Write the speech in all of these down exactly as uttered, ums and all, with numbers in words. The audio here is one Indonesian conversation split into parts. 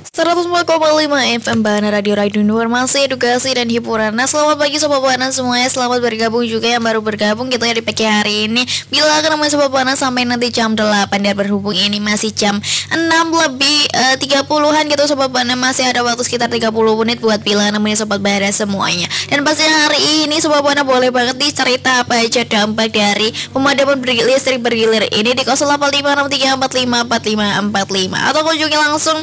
seratus empat koma lima F M Bahana Radio Radio Informasi, Edukasi, dan Hiburan. Nah, selamat pagi Sobat Bahana semuanya. Selamat bergabung juga yang baru bergabung gitu ya di pagi hari ini. Bila akan namanya Sobat Bahana sampai nanti jam delapan. Dan berhubung ini masih jam enam lebih uh, tiga puluhan gitu Sobat Bahana. Masih ada waktu sekitar tiga puluh menit buat bila namanya Sobat Bahana semuanya. Dan pastinya hari ini Sobat Bahana boleh banget nih cerita apa aja dampak dari pemadaman bergilir, listrik bergilir ini di nol delapan lima enam tiga empat lima empat lima empat lima. Atau kunjungi langsung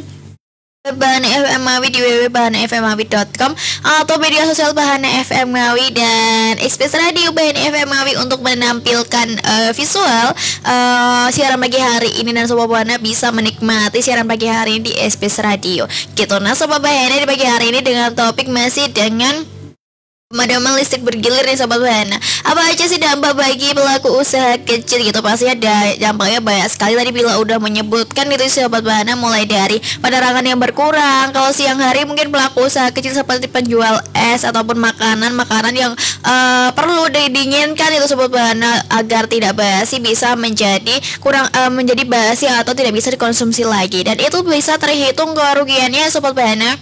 Bahana F M Ngawi di w w w titik bahana f m ngawi titik com atau media sosial Bahana F M Ngawi dan Express Radio Bahana F M Ngawi untuk menampilkan uh, visual uh, siaran pagi hari ini, dan Sobat Bahana bisa menikmati siaran pagi hari ini di Express Radio gitu. Nah Sobat Bahana di pagi hari ini dengan topik masih dengan pemadaman listrik bergilir nih Sobat Bahana. Apa aja sih dampak bagi pelaku usaha kecil gitu? Pasti ada dampaknya banyak sekali. Tadi bila udah menyebutkan itu Sobat Bahana, mulai dari penerangan yang berkurang. Kalau siang hari mungkin pelaku usaha kecil seperti penjual es ataupun makanan-makanan yang uh, perlu didinginkan itu Sobat Bahana agar tidak basi, bisa menjadi kurang uh, menjadi basi atau tidak bisa dikonsumsi lagi. Dan itu bisa terhitung kerugiannya Sobat Bahana.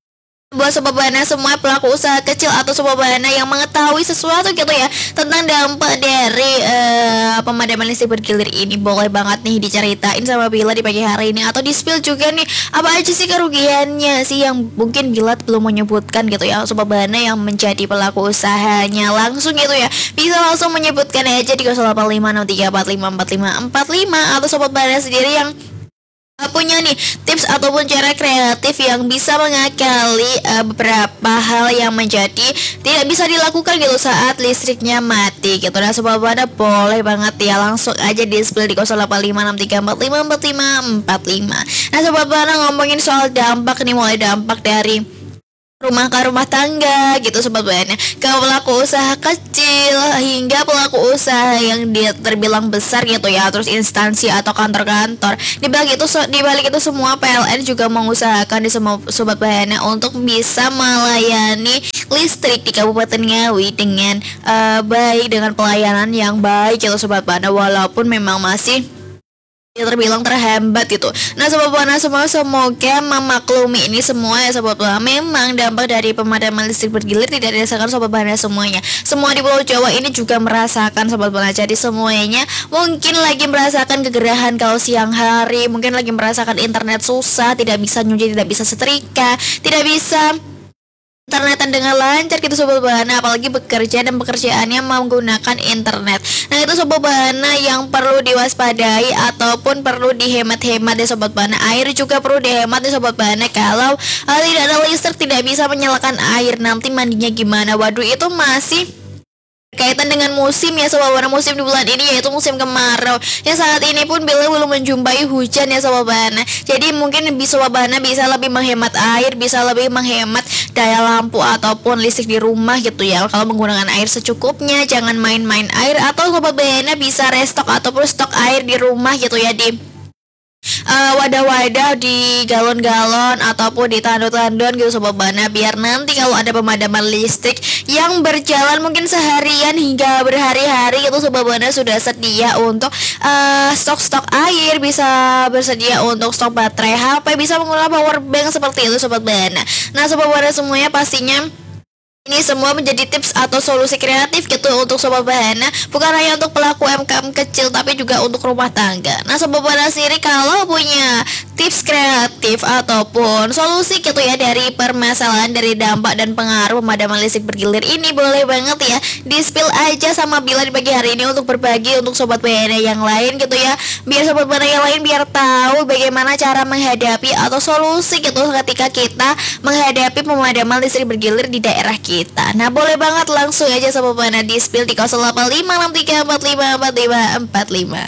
Buat Sobat Bahana semua pelaku usaha kecil atau Sobat Bahana yang mengetahui sesuatu gitu ya tentang dampak dari uh, pemadaman listrik bergilir ini, boleh banget nih diceritain sama Bila di pagi hari ini, atau di spill juga nih apa aja sih kerugiannya sih yang mungkin Bila belum menyebutkan gitu ya. Sobat Bahana yang menjadi pelaku usahanya langsung gitu ya bisa langsung menyebutkan aja di nol delapan lima enam tiga empat lima empat lima empat lima, atau Sobat Bahana sendiri yang punya nih tips ataupun cara kreatif yang bisa mengakali uh, beberapa hal yang menjadi tidak bisa dilakukan gitu saat listriknya mati gitu. Nah Sobat Bahana boleh banget ya langsung aja di spill di nol delapan lima enam tiga empat lima empat lima empat lima. Nah Sobat Bahana ngomongin soal dampak nih, mulai dampak dari rumah ke rumah tangga gitu Sobat Bahana, ke pelaku usaha kecil hingga pelaku usaha yang dia terbilang besar gitu ya, terus instansi atau kantor-kantor. Di balik itu di balik itu semua P L N juga mengusahakan di semua Sobat Bahana untuk bisa melayani listrik di Kabupaten Ngawi dengan uh, baik, dengan pelayanan yang baik gitu Sobat Bahana, walaupun memang masih ya terbilang terhambat gitu. Nah Sobat Bahana semua semoga memaklumi ini semua ya Sobat Bahana. Memang dampak dari pemadaman listrik bergilir tidak dirasakan Sobat Bahana semuanya. Semua di Pulau Jawa ini juga merasakan Sobat Bahana. Jadi semuanya mungkin lagi merasakan kegerahan kalau siang hari, mungkin lagi merasakan internet susah, tidak bisa nyuci, tidak bisa setrika, tidak bisa internetan dengan lancar gitu Sobat Bahana, apalagi bekerja dan pekerjaannya menggunakan internet. Nah itu Sobat Bahana yang perlu diwaspadai ataupun perlu dihemat-hemat ya Sobat Bahana. Air juga perlu dihemat ya Sobat Bahana. Kalau uh, tidak ada listrik, tidak bisa menyalakan air, nanti mandinya gimana? Waduh, itu masih kaitan dengan musim ya Sobat Bahana, musim di bulan ini yaitu musim kemarau. Ya saat ini pun Bila belum menjumpai hujan ya Sobat Bahana. Jadi mungkin Sobat Bahana bisa lebih menghemat air, bisa lebih menghemat daya lampu ataupun listrik di rumah gitu ya. Kalau menggunakan air secukupnya, jangan main-main air, atau Sobat Bahana bisa restock ataupun stok air di rumah gitu ya, di Uh, wadah-wadah, di galon-galon ataupun di tandon-tandon gitu Sobat Bahana, biar nanti kalau ada pemadaman listrik yang berjalan mungkin seharian hingga berhari-hari itu Sobat Bahana sudah sedia untuk uh, stok-stok air, bisa bersedia untuk stok baterai H P, bisa menggunakan power bank seperti itu Sobat Bahana. Nah Sobat Bahana semuanya pastinya ini semua menjadi tips atau solusi kreatif gitu untuk Sobat Bahana, bukan hanya untuk pelaku U M K M kecil tapi juga untuk rumah tangga. Nah Sobat Bahana sendiri kalau punya tips kreatif ataupun solusi gitu ya dari permasalahan, dari dampak dan pengaruh pemadaman listrik bergilir ini, boleh banget ya di spill aja sama Bila di pagi hari ini untuk berbagi untuk Sobat Bahana yang lain gitu ya, biar Sobat Bahana yang lain biar tahu bagaimana cara menghadapi atau solusi gitu ketika kita menghadapi pemadaman listrik bergilir di daerah kita. Nah boleh banget langsung aja Sobat Bahana di spill di nol delapan lima enam tiga empat lima empat lima empat lima.